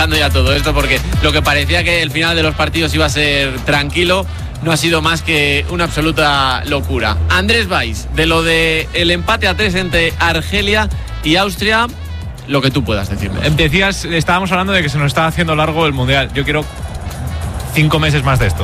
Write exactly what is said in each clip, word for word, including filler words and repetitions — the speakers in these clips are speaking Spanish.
ya todo esto, porque lo que parecía que el final de los partidos iba a ser tranquilo no ha sido más que una absoluta locura. Andrés Valls, de lo de el empate a tres entre Argelia y Austria, lo que tú puedas decirme. Decías, estábamos hablando de que se nos está haciendo largo el Mundial. Yo quiero cinco meses más de esto.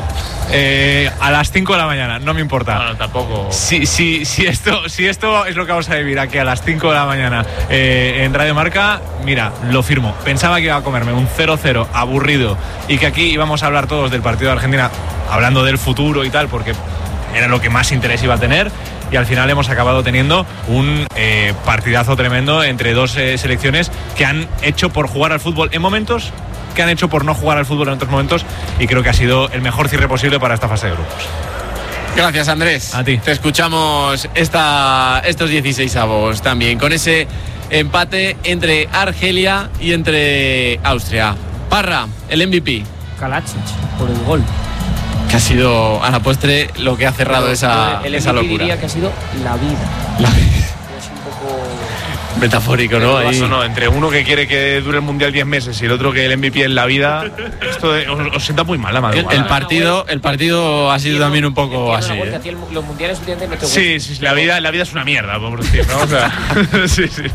Eh, a las cinco de la mañana, no me importa. Bueno, tampoco. Si, si, si, esto, si esto es lo que vamos a vivir aquí a las cinco de la mañana eh, en Radio Marca, mira, lo firmo. Pensaba que iba a comerme un cero cero aburrido y que aquí íbamos a hablar todos del partido de Argentina, hablando del futuro y tal, porque era lo que más interés iba a tener. Y al final hemos acabado teniendo un eh, partidazo tremendo entre dos eh, selecciones que han hecho por jugar al fútbol en momentos, que han hecho por no jugar al fútbol en otros momentos, y creo que ha sido el mejor cierre posible para esta fase de grupos. Gracias, Andrés. A ti. Te escuchamos esta, estos dieciseisavos también, con ese empate entre Argelia y entre Austria. Parra, el M V P. Kalajdzic, por el gol. Que ha sido a la postre lo que ha cerrado Pero esa, el esa M V P locura. diría que ha sido la vida. La... Es un poco metafórico, ¿no? Ahí... Eso no, entre uno que quiere que dure el Mundial diez meses y el otro que el M V P es la vida, esto de, os, os sienta muy mal la madrugada. El, el partido, el partido ha sido también un poco así. ¿eh? Los mundiales últimamente no te Sí, sí, sí, la vida, la vida es una mierda, por decir, ¿no? O sea, sí, sí.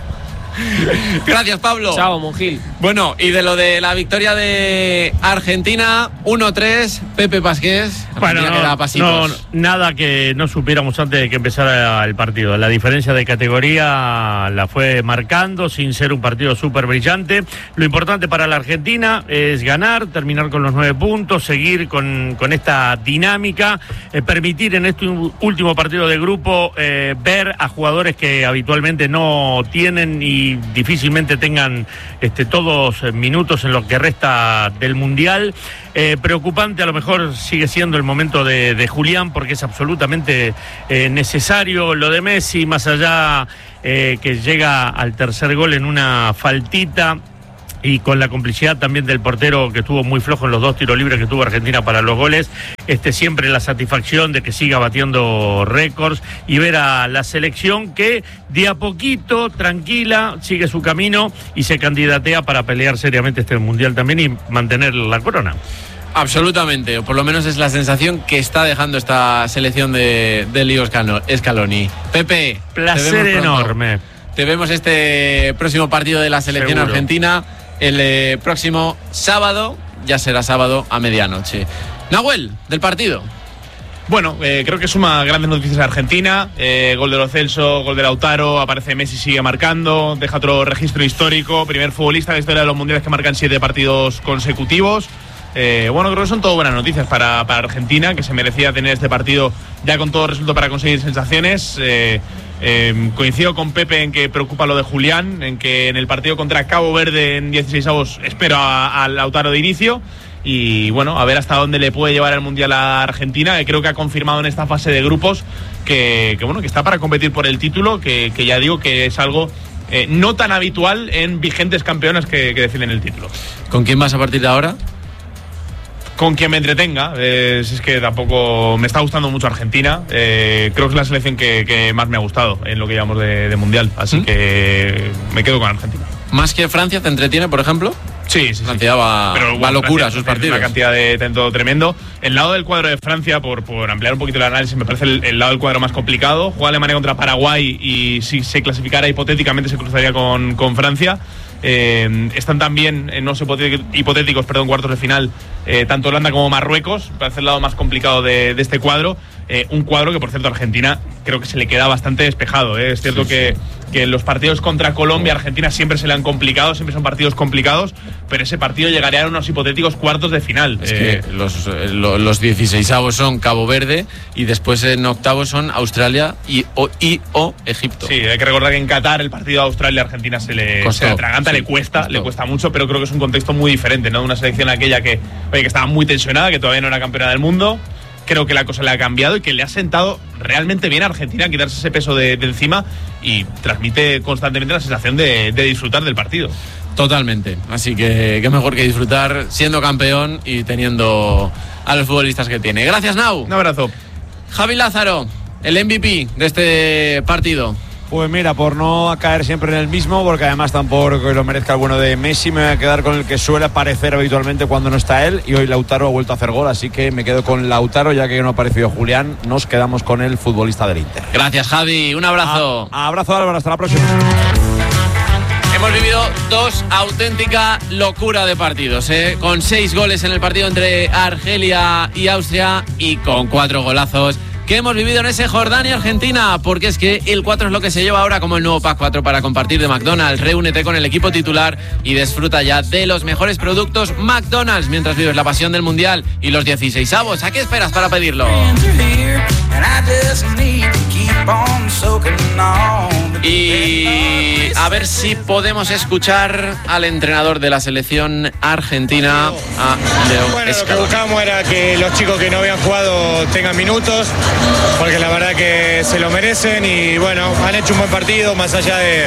Gracias, Pablo. Chao, Monjil. Bueno, y de lo de la victoria de Argentina, uno tres, Pepe Pasqués. Bueno, no, no, nada que no supiéramos antes de que empezara el partido. La diferencia de categoría la fue marcando sin ser un partido súper brillante. Lo importante para la Argentina es ganar, terminar con los nueve puntos, seguir con, con esta dinámica, eh, permitir en este último partido de grupo eh, ver a jugadores que habitualmente no tienen y difícilmente tengan este, todos minutos en lo que resta del Mundial. Eh, preocupante a lo mejor sigue siendo el momento de, de Julián, porque es absolutamente eh, necesario lo de Messi, más allá eh, que llega al tercer gol en una faltita y con la complicidad también del portero, que estuvo muy flojo en los dos tiros libres que tuvo Argentina para los goles. Este, siempre la satisfacción de que siga batiendo récords y ver a la selección que de a poquito, tranquila, sigue su camino y se candidatea para pelear seriamente este Mundial también y mantener la corona. Absolutamente, o por lo menos es la sensación que está dejando esta selección de, de Leo Scaloni. Pepe, placer te enorme. Te vemos este próximo partido de la selección Seguro. argentina el eh, próximo sábado, ya será sábado a medianoche. Nahuel, del partido. Bueno, eh, creo que suma grandes noticias a Argentina. Eh, gol de Lo Celso, gol de Lautaro, aparece Messi, sigue marcando, deja otro registro histórico, primer futbolista de la historia de los mundiales que marcan siete partidos consecutivos. Eh, bueno, creo que son todo buenas noticias para, para Argentina, que se merecía tener este partido ya con todo resuelto para conseguir sensaciones. Eh, eh, coincido con Pepe en que preocupa lo de Julián, en que en el partido contra Cabo Verde en dieciseisavos espero a, a Lautaro de inicio. Y bueno, a ver hasta dónde le puede llevar el Mundial a Argentina, que creo que ha confirmado en esta fase de grupos que, que bueno, que está para competir por el título, que, que ya digo que es algo eh, no tan habitual en vigentes campeonas que, que deciden el título. ¿Con quién vas a partir de ahora? Con quien me entretenga. Eh, es que tampoco me está gustando mucho Argentina. Eh, creo que es la selección que, que más me ha gustado en lo que llevamos de, de Mundial. Así ¿Mm? que me quedo con Argentina. ¿Más que Francia te entretiene, por ejemplo? Sí, sí, sí. Francia va, Pero, bueno, va locura Francia, sus partidos. Una cantidad de talento tremendo. El lado del cuadro de Francia, por, por ampliar un poquito el análisis, me parece el, el lado del cuadro más complicado. Juega Alemania contra Paraguay y si se clasificara hipotéticamente se cruzaría con, con Francia. Eh, están también en unos hipotéticos perdón, cuartos de final eh, tanto Holanda como Marruecos, parece el lado más complicado de, de este cuadro. Eh, un cuadro que, por cierto, a Argentina creo que se le queda bastante despejado. ¿eh? Es cierto sí, que, sí. que los partidos contra Colombia, Argentina siempre se le han complicado, siempre son partidos complicados, pero ese partido llegaría a unos hipotéticos cuartos de final. Es eh, que los, los dieciseisavos son Cabo Verde y después en octavos son Australia y o, y, o Egipto. Sí, hay que recordar que en Qatar el partido de Australia-Argentina se le, se le atraganta, sí, le cuesta, costó. le cuesta mucho, pero creo que es un contexto muy diferente, ¿no? Una selección aquella que, oye, que estaba muy tensionada, que todavía no era campeona del mundo. Creo que la cosa le ha cambiado y que le ha sentado realmente bien a Argentina quitarse ese peso de, de encima y transmite constantemente la sensación de, de disfrutar del partido. Totalmente, así que qué mejor que disfrutar siendo campeón y teniendo a los futbolistas que tiene. Gracias, Nau. Un abrazo. Javi Lázaro, el M V P de este partido. Pues mira, por no caer siempre en el mismo, porque además tampoco lo merezca el bueno de Messi, me voy a quedar con el que suele aparecer habitualmente cuando no está él, y hoy Lautaro ha vuelto a hacer gol, así que me quedo con Lautaro, ya que no ha aparecido Julián. Nos quedamos con el futbolista del Inter. Gracias, Javi, un abrazo. A- abrazo, Álvaro, hasta la próxima. Hemos vivido dos auténtica locura de partidos, ¿eh? Con seis goles en el partido entre Argelia y Austria y con cuatro golazos que hemos vivido en ese Jordania-Argentina, porque es que el cuatro es lo que se lleva ahora como el nuevo Pack cuatro para compartir de McDonald's. Reúnete con el equipo titular y disfruta ya de los mejores productos McDonald's mientras vives la pasión del Mundial y los dieciseisavos. ¿A qué esperas para pedirlo? Y a ver si podemos escuchar al entrenador de la selección argentina, a Leo Bueno, lo que Scaloni. buscamos era que los chicos que no habían jugado tengan minutos, porque la verdad que se lo merecen y bueno, han hecho un buen partido, más allá de,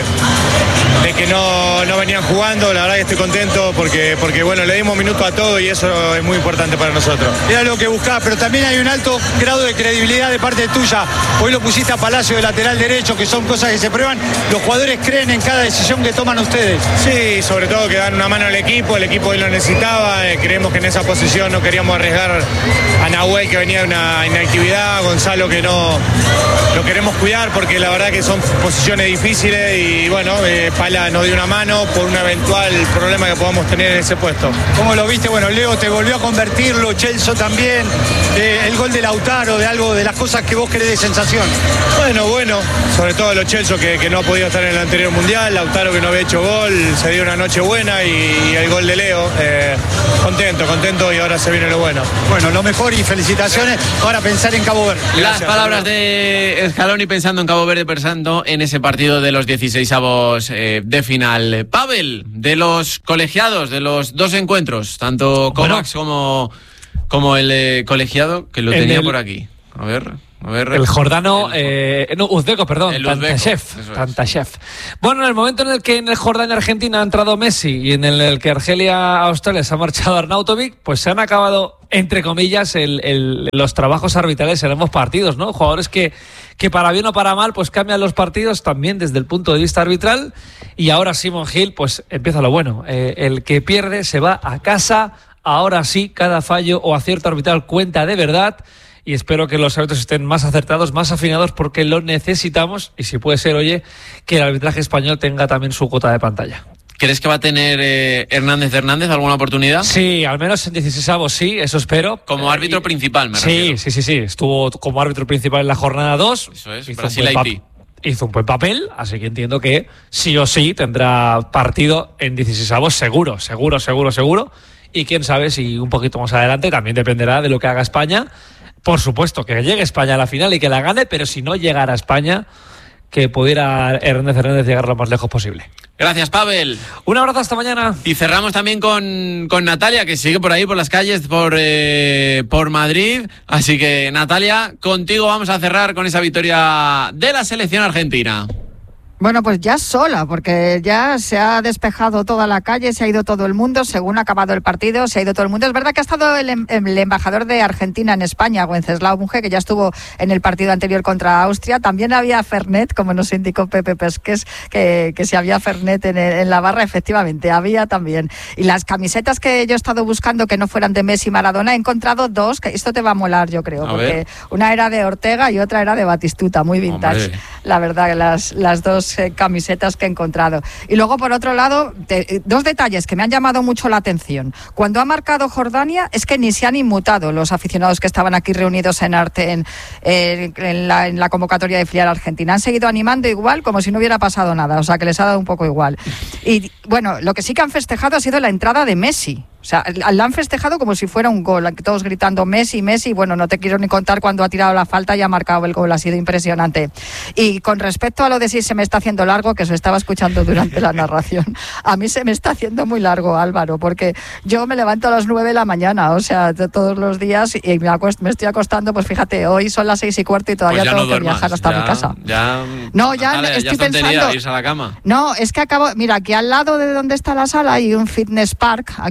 de que no, no venían jugando. La verdad que estoy contento porque, porque bueno, le dimos minutos a todo y eso es muy importante para nosotros. Era lo que buscaba, pero también hay un alto grado de credibilidad de parte tuya. Hoy lo pusiste a Palacio de lateral derecho, que son cosas que se prueban. Los jugadores creen en cada decisión que toman ustedes. Sí, sobre todo que dan una mano al equipo, el equipo hoy lo necesitaba, eh, creemos que en esa posición no queríamos arriesgar a Nahuel, que venía de una inactividad, Gonzalo, que no lo queremos cuidar porque la verdad que son posiciones difíciles y bueno, eh, Pala nos dio una mano por un eventual problema que podamos tener en ese puesto. ¿Cómo lo viste? Bueno, Leo te volvió a convertirlo, Chelsea también, eh, el gol de Lautaro, de algo de las cosas que vos querés de sensación. Bueno, bueno, sobre todo los Chelsea que, que no ha podido estar en el anterior mundial, Lautaro que no había hecho gol, se dio una noche buena y, y el gol de Leo. Eh, contento, contento y ahora se viene lo bueno. Bueno, lo mejor y felicitaciones. Ahora pensar en Cabo Verde. Las Gracias, palabras Pablo. de Scaloni pensando en Cabo Verde, pensando en ese partido de los dieciseisavos eh, de final. Pavel, de los colegiados, de los dos encuentros, tanto Kovacs como, como el eh, colegiado, que lo En tenía el- por aquí. A ver, a ver. El jordano, El- eh, no, uzbeco, perdón, El uzbeco, Tantashev, eso es. Tantashev. Bueno, en el momento en el que en el Jordania Argentina ha entrado Messi y en el que Argelia Australia se ha marchado Arnautovic, pues se han acabado, entre comillas, el, el- los trabajos arbitrales en ambos partidos, ¿no? Jugadores que, que para bien o para mal, pues cambian los partidos también desde el punto de vista arbitral. Y ahora Simon Hill, pues empieza lo bueno. Eh, el que pierde se va a casa. Ahora sí, cada fallo o acierto arbitral cuenta de verdad. Y espero que los árbitros estén más acertados, más afinados, porque lo necesitamos. Y si puede ser, oye, que el arbitraje español tenga también su cuota de pantalla. ¿Crees que va a tener eh, Hernández Hernández alguna oportunidad? Sí, al menos en dieciseisavos sí, eso espero. Como árbitro Eh, principal, me sí, refiero. sí, sí, sí. Estuvo como árbitro principal en la jornada dos. Eso es, Hizo un Brasil buen Haití. pap- Hizo un buen papel, así que entiendo que sí o sí tendrá partido en dieciseisavos seguro, seguro, seguro, seguro. Y quién sabe si un poquito más adelante también dependerá de lo que haga España. Por supuesto, que llegue España a la final y que la gane, pero si no llegara a España, que pudiera Hernández Hernández llegar lo más lejos posible. Gracias, Pavel. Un abrazo, hasta mañana. Y cerramos también con, con Natalia, que sigue por ahí, por las calles, por, eh, por Madrid. Así que, Natalia, contigo vamos a cerrar con esa victoria de la selección argentina. Bueno, pues ya sola, porque ya se ha despejado toda la calle, se ha ido todo el mundo, según ha acabado el partido, se ha ido todo el mundo. Es verdad que ha estado el, em- el embajador de Argentina en España, Wenceslao Bunge, que ya estuvo en el partido anterior contra Austria. También había Fernet, como nos indicó Pepe Pesqués, que, que si había Fernet en, el- en la barra, efectivamente, había también. Y las camisetas que yo he estado buscando que no fueran de Messi y Maradona, he encontrado dos, que esto te va a molar, yo creo, A porque ver. una era de Ortega y otra era de Batistuta, muy vintage. Hombre. La verdad, las, las dos eh, camisetas que he encontrado. Y luego, por otro lado, te- dos detalles que me han llamado mucho la atención. Cuando ha marcado Jordania, es que ni se han inmutado los aficionados que estaban aquí reunidos en arte en, eh, en, la, en la convocatoria de filial argentina. Han seguido animando igual, como si no hubiera pasado nada. O sea, que les ha dado un poco igual. Y bueno, lo que sí que han festejado ha sido la entrada de Messi. O sea, la han festejado como si fuera un gol, todos gritando Messi, Messi. Bueno, no te quiero ni contar cuando ha tirado la falta y ha marcado el gol, ha sido impresionante. Y con respecto a lo de si se me está haciendo largo, que os estaba escuchando durante la narración, a mí se me está haciendo muy largo, Álvaro, porque yo me levanto a las nueve de la mañana, o sea, de todos los días, y me, acuest- me estoy acostando, pues fíjate, hoy son las seis y cuarto y todavía Pues ya tengo no que duermas, viajar hasta ya, mi casa. Ya, No, ya Natalia, estoy es tontería pensando- irse a la cama. No, es que acabo, mira, aquí al lado de donde está la sala hay un fitness park, aquí en la estación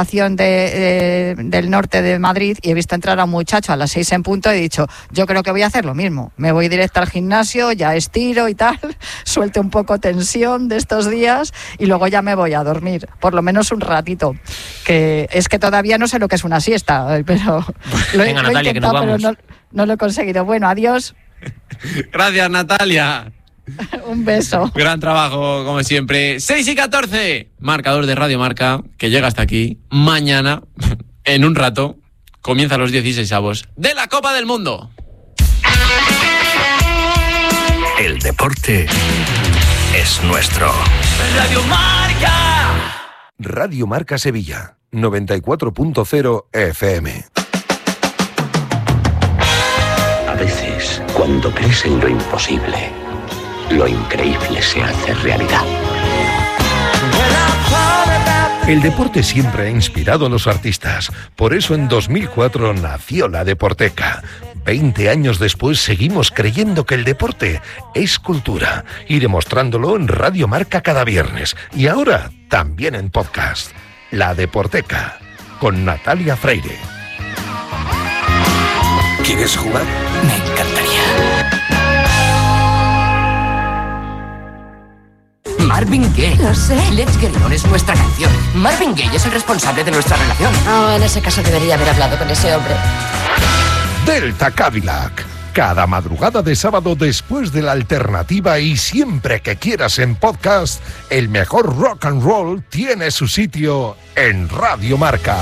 estación de, eh, del norte de Madrid y he visto entrar a un muchacho a las seis en punto y he dicho, yo creo que voy a hacer lo mismo. Me voy directo al gimnasio, ya estiro y tal, suelte un poco tensión de estos días y luego ya me voy a dormir, por lo menos un ratito. Que es que todavía no sé lo que es una siesta, pero lo, Venga, lo he Natalia, intentado, que nos vamos. pero no, no lo he conseguido. Bueno, adiós. Gracias, Natalia. Un beso. Gran trabajo, como siempre. seis y catorce, marcador de Radio Marca, que llega hasta aquí. Mañana, en un rato, comienzan los dieciseisavos de la Copa del Mundo. El deporte es nuestro. Radio Marca. Radio Marca Sevilla, noventa y cuatro punto cero F M. A veces, cuando crees en lo imposible, lo increíble se hace realidad. El deporte siempre ha inspirado a los artistas. Por eso en dos mil cuatro nació la Deporteca. Veinte años después seguimos creyendo que el deporte es cultura y demostrándolo en Radio Marca cada viernes. Y ahora también en podcast. La Deporteca, con Natalia Freire. ¿Quieres jugar? Me encantaría. Marvin Gaye. Lo sé. Let's Get It On es nuestra canción. Marvin Gaye es el responsable de nuestra relación. Oh, en ese caso debería haber hablado con ese hombre. Delta Cadillac. Cada madrugada de sábado después de la alternativa y siempre que quieras en podcast, el mejor rock and roll tiene su sitio en Radio Marca.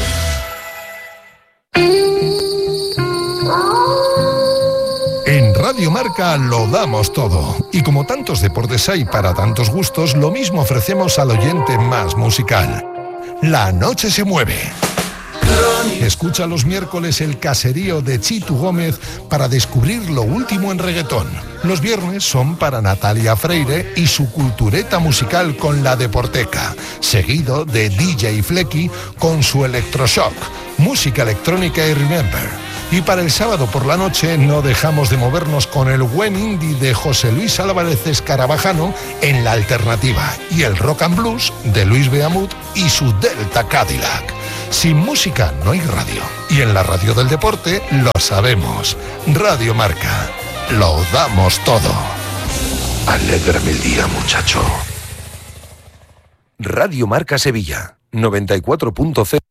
En Radio Marca lo damos todo. Y como tantos deportes hay para tantos gustos, lo mismo ofrecemos al oyente más musical. La noche se mueve. Escucha los miércoles el caserío de Chitu Gómez para descubrir lo último en reggaetón. Los viernes son para Natalia Freire y su cultureta musical con la Deporteca, seguido de D J Flecky con su electroshock, música electrónica y remember. Y para el sábado por la noche no dejamos de movernos con el buen indie de José Luis Álvarez Escarabajano en la alternativa y el rock and blues de Luis Beamut y su Delta Cadillac. Sin música no hay radio. Y en la radio del deporte lo sabemos. Radio Marca. Lo damos todo. Alégrame el día, muchacho. Radio Marca Sevilla, noventa y cuatro punto cero.